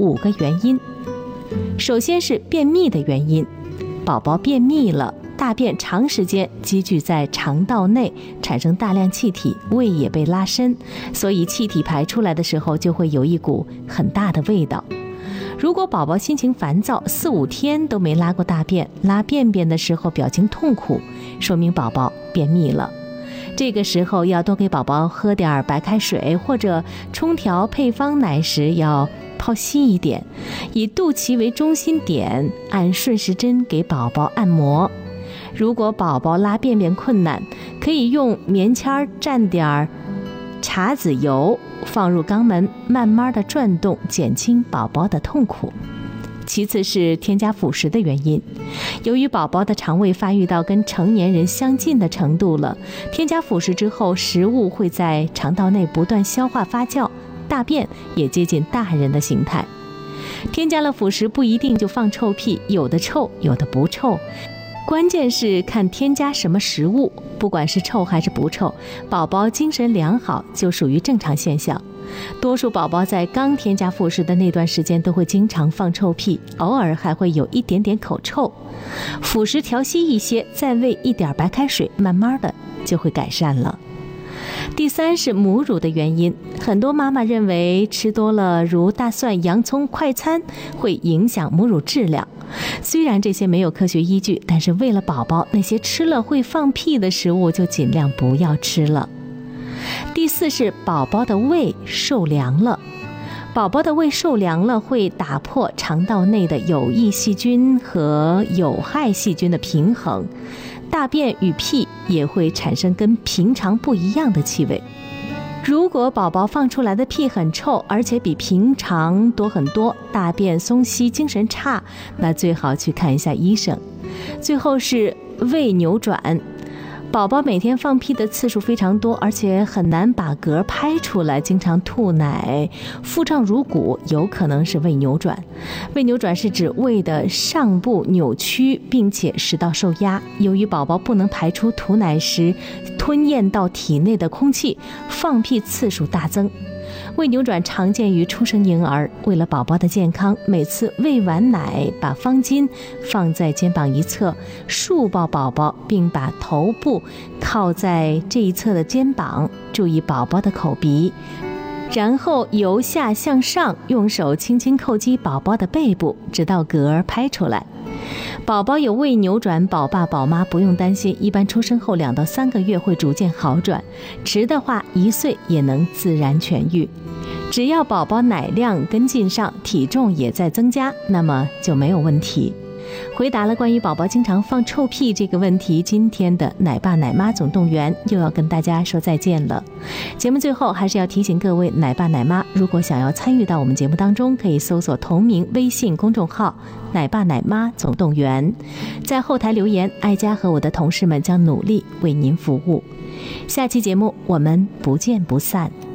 5个原因。首先是便秘的原因，宝宝便秘了，大便长时间积聚在肠道内，产生大量气体，胃也被拉伸，所以气体排出来的时候就会有一股很大的味道。如果宝宝心情烦躁，4、5天都没拉过大便，拉便便的时候表情痛苦，说明宝宝便秘了。这个时候要多给宝宝喝点白开水，或者冲调配方奶时要泡稀一点，以肚脐为中心点，按顺时针给宝宝按摩。如果宝宝拉便便困难，可以用棉签蘸点茶籽油放入肛门，慢慢的转动，减轻宝宝的痛苦。其次是添加辅食的原因，由于宝宝的肠胃发育到跟成年人相近的程度了，添加辅食之后，食物会在肠道内不断消化发酵，大便也接近大人的形态。添加了辅食不一定就放臭屁，有的臭，有的不臭，关键是看添加什么食物，不管是臭还是不臭，宝宝精神良好就属于正常现象。多数宝宝在刚添加辅食的那段时间都会经常放臭屁，偶尔还会有一点点口臭。辅食调稀一些，再喂一点白开水，慢慢的就会改善了。第三是母乳的原因，很多妈妈认为吃多了如大蒜、洋葱快餐会影响母乳质量。虽然这些没有科学依据，但是为了宝宝，那些吃了会放屁的食物就尽量不要吃了。第四是宝宝的胃受凉了，宝宝的胃受凉了会打破肠道内的有益细菌和有害细菌的平衡，大便与屁也会产生跟平常不一样的气味。如果宝宝放出来的屁很臭，而且比平常多很多，大便松稀，精神差，那最好去看一下医生。最后是胃扭转，宝宝每天放屁的次数非常多，而且很难把嗝拍出来，经常吐奶，腹胀如鼓，有可能是胃扭转。胃扭转是指胃的上部扭曲，并且食道受压，由于宝宝不能排出吐奶时吞咽到体内的空气，放屁次数大增。胃扭转常见于出生婴儿，为了宝宝的健康，每次喂完奶，把方巾放在肩膀一侧，竖抱宝宝，并把头部靠在这一侧的肩膀，注意宝宝的口鼻，然后由下向上用手轻轻叩击宝宝的背部，直到嗝拍出来。宝宝有胃扭转，宝爸宝妈不用担心，一般出生后2到3个月会逐渐好转，迟的话1岁也能自然痊愈。只要宝宝奶量跟进上，体重也在增加，那么就没有问题。回答了关于宝宝经常放臭屁这个问题，今天的奶爸奶妈总动员又要跟大家说再见了。节目最后还是要提醒各位奶爸奶妈，如果想要参与到我们节目当中，可以搜索同名微信公众号奶爸奶妈总动员，在后台留言，哀家和我的同事们将努力为您服务。下期节目我们不见不散。